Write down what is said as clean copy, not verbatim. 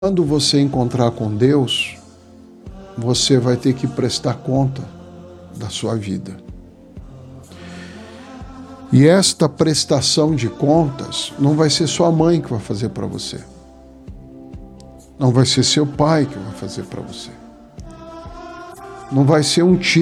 Quando você encontrar com Deus, você vai ter que prestar conta da sua vida. E esta prestação de contas não vai ser sua mãe que vai fazer para você. Não vai ser seu pai que vai fazer para você. Não vai ser um tio